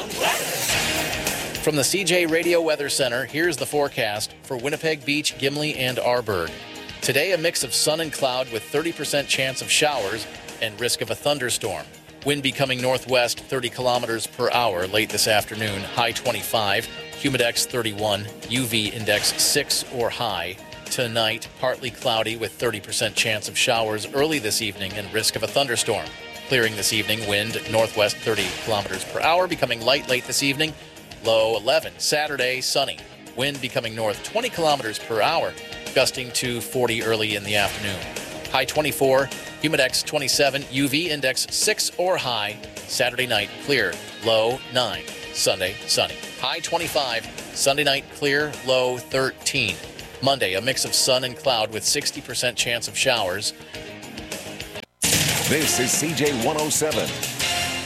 From the CJ Radio Weather Center, here's the forecast for Winnipeg Beach, Gimli, and Arborg. Today, a mix of sun and cloud with 30% chance of showers and risk of a thunderstorm. Wind becoming northwest 30 kilometers per hour late this afternoon, high 25, humidex 31, UV index 6 or high. Tonight, partly cloudy with 30% chance of showers early this evening and risk of a thunderstorm. Clearing this evening, wind northwest 30 kilometers per hour, becoming light late this evening, low 11. Saturday, sunny. Wind becoming north 20 kilometers per hour, gusting to 40 early in the afternoon. High 24, humidex 27, UV index 6 or high. Saturday night, clear, low 9. Sunday, sunny. High 25, Sunday night, clear, low 13. Monday, a mix of sun and cloud with 60% chance of showers. This is CJ 107.